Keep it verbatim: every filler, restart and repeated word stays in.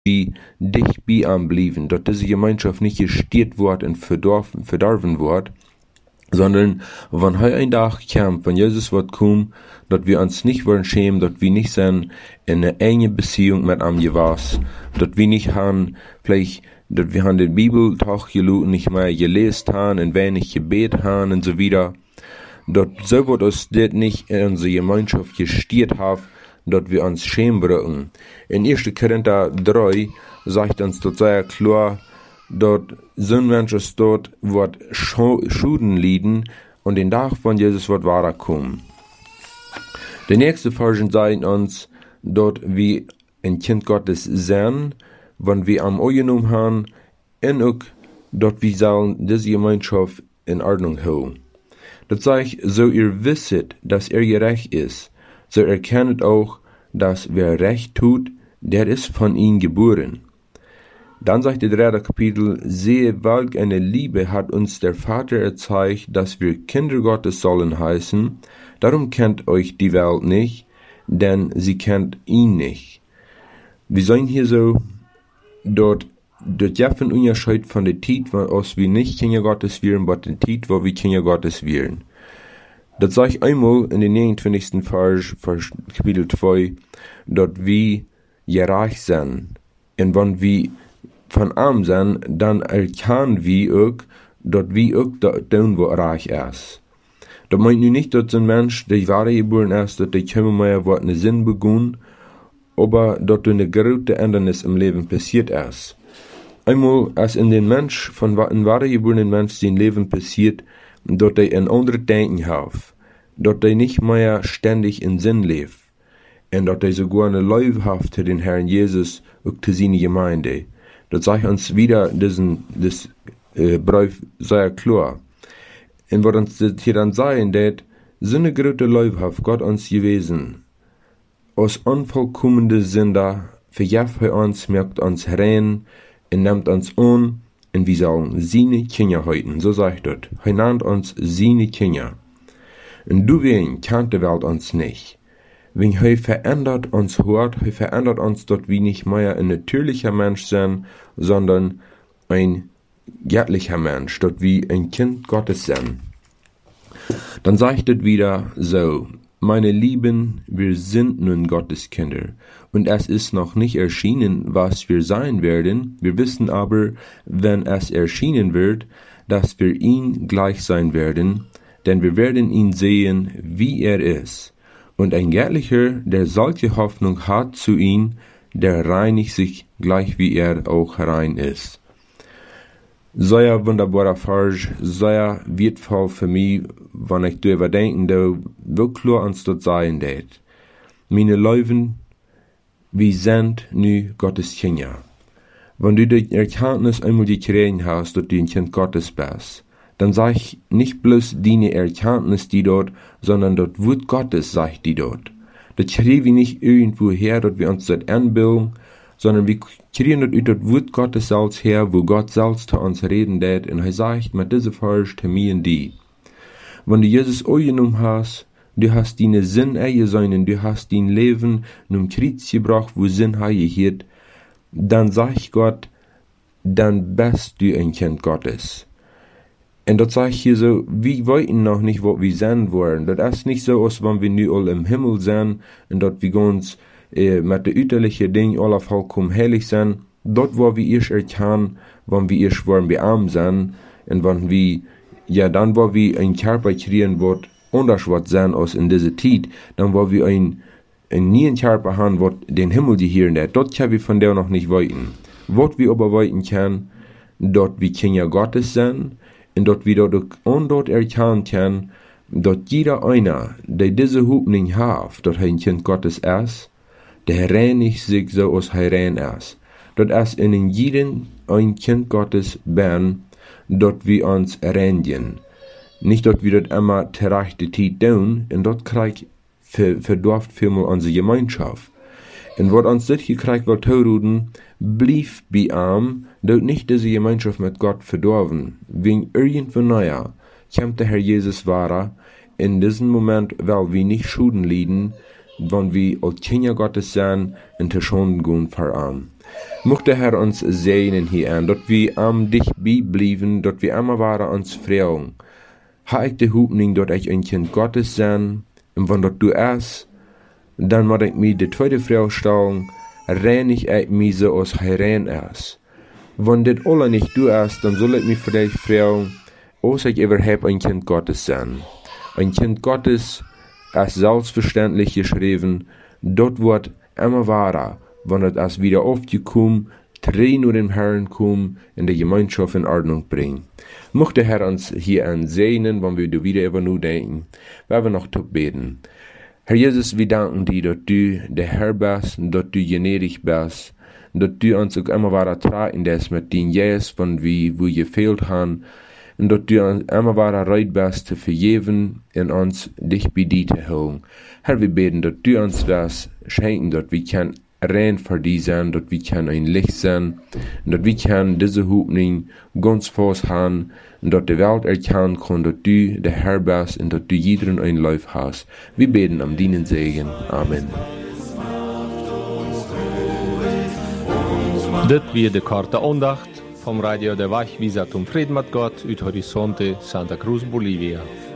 wie dicht bei ihm blieben, dass diese Gemeinschaft nicht gestiert wird und verdorfen, verdarben wird, sondern wenn heute ein Tag kommt, wenn Jesus wird kommen, dass wir uns nicht wollen schämen, dass wir nicht sind in eine enge Beziehung mit ihm gewesen, dass wir nicht haben, vielleicht, dass wir haben die Bibel doch nicht mehr gelesen haben und wenig Gebet haben und so weiter, dass so wird uns das nicht in unsere Gemeinschaft gestiert haben, dass wir uns schämen brauchen. In erster Korinther drei sagt uns dort sehr klar, dort sind Menschen dort, wird Schulden liegen und den Tag von Jesus wird wahrer kommen. Die nächste Versen sagen uns, dort wie ein Kind Gottes sein, wenn wir am angenommen haben, und auch dort wir sollen diese Gemeinschaft in Ordnung halten. Das sagt, so ihr wisset, dass er gerecht ist, so erkennet auch, dass wer Recht tut, der ist von ihm geboren. Dann sagt der dritte Kapitel, sehe, welch eine Liebe hat uns der Vater erzeigt, dass wir Kinder Gottes sollen heißen, darum kennt euch die Welt nicht, denn sie kennt ihn nicht. Wir sehen hier so, dort, dort jeffen Unterschied von der Zeit, wo wir nicht Kinder Gottes wären, aber der Zeit, wo wir Kinder Gottes wären. Das sage ich einmal in den neunundzwanzigsten Vers, Vers Kapitel zwei, dort wir gerecht sind. Und wenn wir von arm sind, dann erkennen wir auch, dort wir auch tun, wo reich ist. Das meint nun nicht, dass ein Mensch, der wahre geboren ist, dass der kommen mehr, wo eine Sinn begonnen, aber dort eine große Ändernis im Leben passiert ist. Einmal, als in den Mensch, von einem wahre geborenen Mensch, sein Leben passiert, dort er ein anderes Denken hat, dort er nicht mehr ständig in Sinn lebt, und dort er sogar eine Liebe hat zu den Herrn Jesus und zu seiner Gemeinde. Das sagt uns wieder diesen, das äh, Brief sehr klar. Und was uns das hier dann sagen, dass so eine große Liebe hat Gott uns gewesen. Aus unvollkommene Sünder verjährt er uns, merkt uns rein, und nimmt uns an, und wir sagen, seine Kinder heuten, so sagt dort. Er nennt uns seine Kinder. Und du wen kennt die Welt uns nicht. Wenn er verändert uns hört, er verändert uns, dass wir nicht mehr ein natürlicher Mensch sind, sondern ein göttlicher Mensch, dass wir ein Kind Gottes sind. Dann sagt es wieder so, meine Lieben, wir sind nun Gottes Kinder, und es ist noch nicht erschienen, was wir sein werden, wir wissen aber, wenn es erschienen wird, dass wir ihm gleich sein werden, denn wir werden ihn sehen, wie er ist. Und ein Göttlicher, der solche Hoffnung hat zu ihm, der reinigt sich gleich wie er auch rein ist. Sehr wunderbarer Vers, sehr wertvoll für mich, wenn ich darüber denke, da wirklich uns dort sein wird. Meine Leuven, wir sind nu Gottes Kinder. Wenn du die Erkenntnis einmal gekriegt hast, dass du ein Kind Gottes bist, dann sag ich nicht bloß deine Erkenntnis die dort, sondern das Wort Gottes sagt die dort. Das kriegen wir nicht irgendwo her, dass wir uns das anbilden, sondern wir kriegen das das Wort Gottes selbst her, wo Gott selbst zu uns reden wird, und er sagt mit dieser Vers zu mir und die. Wenn du Jesus angenommen hast, du hast deine Sinn eingesehen, du hast dein Leben num Kreuz gebracht, wo Sinn hat, dann sagt Gott, dann bist du ein Kind Gottes. Und das sage ich hier so, wir wollten noch nicht, was wir sein wollen. Das ist nicht so, als wenn wir nu all im Himmel sind und dort wir uns äh, mit den üterlichen Dingen alle vollkommen heilig sind. Dort, wo wir erst erkennen, wenn wir erst wollen bei arm sind und wenn wir, ja, dann, wo wir ein Körper kriegen, wird anders was sein als in dieser Zeit, dann, wo wir ein, ein neuen Körper haben, wird den Himmel gehören, dort können wir von der noch nicht wollten. Was wir aber wollten können, dort wir Kinder Gottes sind, und dort wir dort und dort erkennen können, dort jeder einer, der diese Hoffnung hat, dass er ein Kind Gottes ist, der reinigt sich so, als er rein ist. Dort ist in jedem ein Kind Gottes bin, dort wir uns reinigen. Nicht dort wir dort immer terechte Zeit tun, und dort kriegt verdorft vielmal unsere Gemeinschaft. Und was uns das hier kriegt, will tun, blieb bei ihm, dort nicht diese Gemeinschaft mit Gott verdorben. Wegen irgendwo neuer, kommt der Herr Jesus wahrer, in diesem Moment, weil wir nicht Schulden leiden, wenn wir als Kinder Gottes sind, und zu Schulden gehen vor ihm. Mocht der Herr uns segnen hier an, dort wir am dich bleiben, dort wir immer waren uns fragen. Ha ich die Hoffnung, dort ich ein Kind Gottes sein, und wenn dort du es, dann muss ich mir die zweite Frage stellen, reinig ich mich so aus herein ist. Wenn das alle nicht du ist, dann soll ich mich vielleicht fragen, ob ich überhaupt ein Kind Gottes sein. Ein Kind Gottes ist selbstverständlich geschrieben, dort wird immer wahrer, wenn es als wieder aufgekommen, drei nur dem Herrn kommen, in der Gemeinschaft in Ordnung bringen. Mocht der Herr uns hier ansehen, wenn wir wieder über nur denken, werden wir noch beten. Herr Jesus, wir danken dir, dass du der Herr bist, dass du gnädig bist, dass du uns auch immer weiter tragen lässt mit den Jes, von wie wir gefehlt haben, und dass du uns immer weiter bereit bist, zu vergeben und uns dich bei dir zu holen. Herr, wir beten, dass du uns das schenken, dass wir können rein für dich sein, dass wir können ein Licht sein, und dass wir können diese Hoffnung ganz fest haben, und dass die Welt erkennen kann, dass du der Herr bist und dass du jeden ein Lauf hast. Wir beten am deinen Segen. Amen. Das wird die korte Andacht vom Radio der Wachwieser zum Frieden mit Gott, ut Horizonte, Santa Cruz, Bolivia.